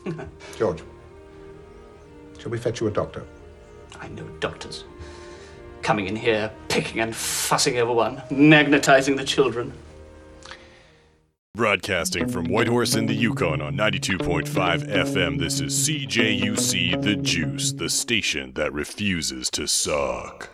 George, shall we fetch you a doctor? I know doctors. Coming in here, picking and fussing over one, magnetizing the children. Broadcasting from Whitehorse in the Yukon on 92.5 FM, this is CJUC The Juice, the station that refuses to suck.